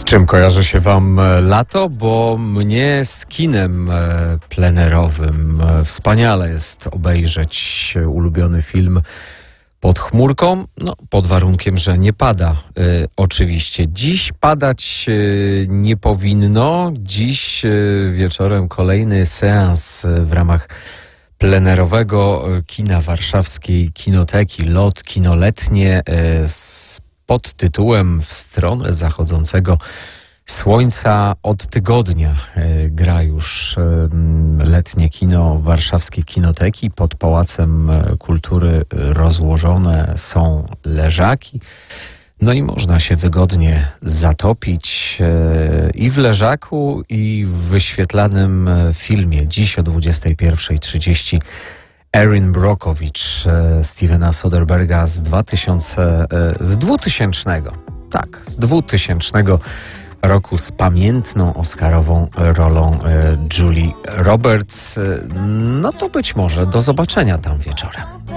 Czym kojarzy się wam lato? Bo mnie z kinem plenerowym wspaniale jest obejrzeć ulubiony film pod chmurką, no pod warunkiem, że nie pada oczywiście. Dziś padać nie powinno. Dziś wieczorem kolejny seans w ramach plenerowego kina warszawskiej Kinoteki, lot kinoletnie pod tytułem W stronę zachodzącego słońca. Od tygodnia gra już letnie kino warszawskiej Kinoteki. Pod Pałacem Kultury rozłożone są leżaki. No i można się wygodnie zatopić i w leżaku, i w wyświetlanym filmie. Dziś o 21:30 Erin Brockovich Stevena Soderbergha z 2000 roku, z pamiętną oscarową rolą Julie Roberts. No to być może do zobaczenia tam wieczorem.